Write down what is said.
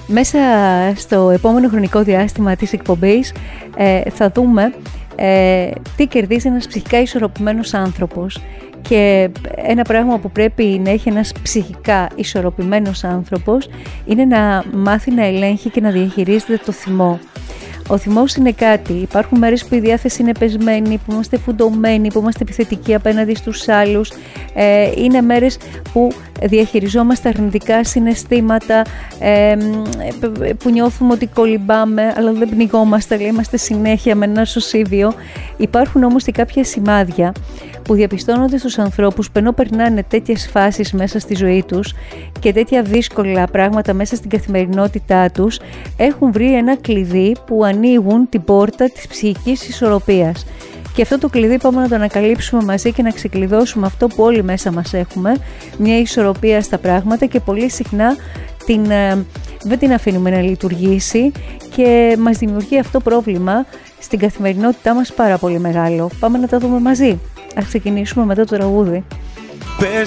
Μέσα στο επόμενο χρονικό διάστημα της εκπομπής θα δούμε τι κερδίζει ένας ψυχικά ισορροπημένος άνθρωπος. Και ένα πράγμα που πρέπει να έχει ένας ψυχικά ισορροπημένος άνθρωπος είναι να μάθει να ελέγχει και να διαχειρίζεται το θυμό. Ο θυμός είναι κάτι. Υπάρχουν μέρες που η διάθεση είναι πεσμένη, που είμαστε φουντωμένοι, που είμαστε επιθετικοί απέναντι στους άλλους. Είναι μέρες που διαχειριζόμαστε αρνητικά συναισθήματα, που νιώθουμε ότι κολυμπάμε, αλλά δεν πνιγόμαστε, αλλά είμαστε συνέχεια με ένα σωσίβιο. Υπάρχουν όμως και κάποια σημάδια που διαπιστώνονται στους ανθρώπους που ενώ περνάνε τέτοιες φάσεις μέσα στη ζωή τους και τέτοια δύσκολα πράγματα μέσα στην καθημερινότητά τους, έχουν βρει ένα κλειδί που ανοίγουν την πόρτα της ψυχικής ισορροπίας. Και αυτό το κλειδί πάμε να το ανακαλύψουμε μαζί και να ξεκλειδώσουμε αυτό που όλοι μέσα μας έχουμε, μια ισορροπία στα πράγματα, και πολύ συχνά δεν την αφήνουμε να λειτουργήσει και μας δημιουργεί αυτό πρόβλημα στην καθημερινότητά μας πάρα πολύ μεγάλο. Πάμε να τα δούμε μαζί. Ας ξεκινήσουμε μετά το τραγούδι. Πες